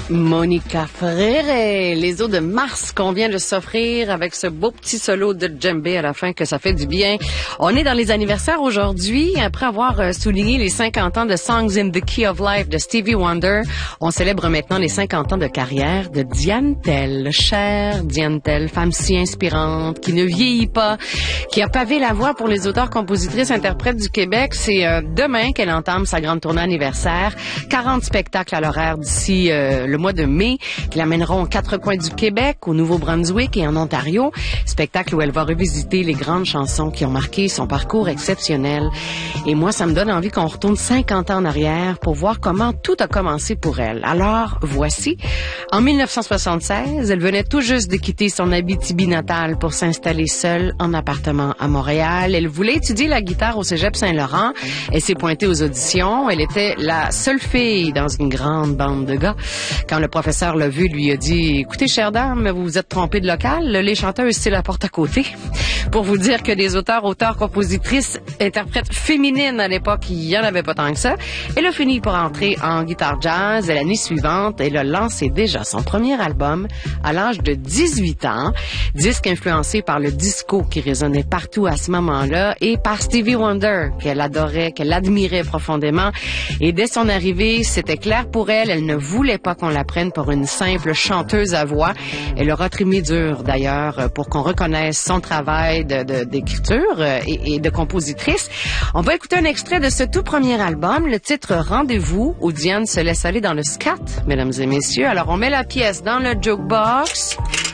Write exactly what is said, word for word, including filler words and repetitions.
Monica Ferrer, les eaux de Mars qu'on vient de s'offrir avec ce beau petit solo de djembé à la fin que ça fait du bien. On est dans les anniversaires aujourd'hui. Après avoir souligné les cinquante ans de Songs in the Key of Life de Stevie Wonder, on célèbre maintenant les cinquante ans de carrière de Diane Tell. Chère Diane Tell, femme si inspirante, qui ne vieillit pas, qui a pavé la voie pour les auteurs, compositrices, interprètes du Québec. C'est euh, demain qu'elle entame sa grande tournée anniversaire. quarante spectacles à l'horaire d'ici euh, le mois de mai, qui l'amèneront aux quatre coins du Québec, au Nouveau-Brunswick et en Ontario. Spectacle où elle va revisiter les grandes chansons qui ont marqué son parcours exceptionnel. Et moi, ça me donne envie qu'on retourne cinquante ans en arrière pour voir comment tout a commencé pour elle. Alors, voici. En mille neuf cent soixante-seize, elle venait tout juste de quitter son Abitibi natale pour s'installer seule en appartement à Montréal. Elle voulait étudier la guitare au Cégep Saint-Laurent. Elle s'est pointée aux auditions. Elle était la seule fille dans une grande bande de gars. Quand le professeur l'a vu, lui a dit « Écoutez, chère dame, vous vous êtes trompée de local. Les chanteuses, c'est la porte à côté. » Pour vous dire que des auteurs, auteurs, compositrices, interprètes féminines à l'époque, il y en avait pas tant que ça. Elle a fini pour entrer en guitare jazz. Et l'année suivante, elle a lancé déjà son premier album à l'âge de dix-huit ans. Disque influencé par le disco qui résonnait partout à ce moment-là et par Stevie Wonder, qu'elle adorait, qu'elle admirait profondément. Et dès son arrivée, c'était clair pour elle. Elle ne voulait pas qu'on la prenne pour une simple chanteuse à voix. Elle aura trimé dur, d'ailleurs, pour qu'on reconnaisse son travail de, de, d'écriture et, et de compositrice. On va écouter un extrait de ce tout premier album, le titre « Rendez-vous », où Diane se laisse aller dans le scat, mesdames et messieurs. Alors, on met la pièce dans le jukebox.